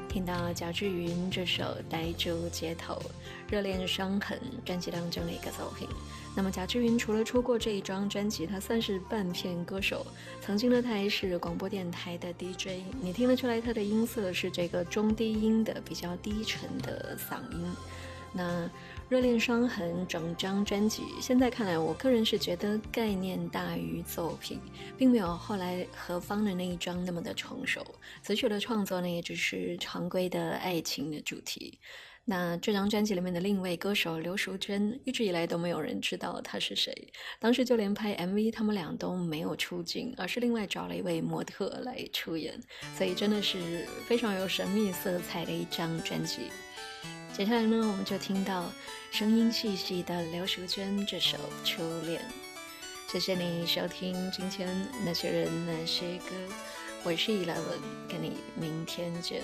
听到贾志云这首《呆住街头》，热恋伤痕专辑当中的一个作品。那么贾志云除了出过这一张专辑，他算是半片歌手。曾经呢，他还是广播电台的 DJ， 你听得出来他的音色是这个中低音的比较低沉的嗓音。那热恋伤痕整张专辑现在看来，我个人是觉得概念大于作品，并没有后来何方的那一张那么的成熟。词曲的创作呢，也只是常规的爱情的主题。那这张专辑里面的另一位歌手刘淑娟，一直以来都没有人知道她是谁，当时就连拍 MV 他们俩都没有出镜，而是另外找了一位模特来出演，所以真的是非常有神秘色彩的一张专辑。接下来呢，我们就听到声音细细的刘淑娟这首《初恋》。谢谢你收听今天那些人那些歌，我是11，跟你明天见。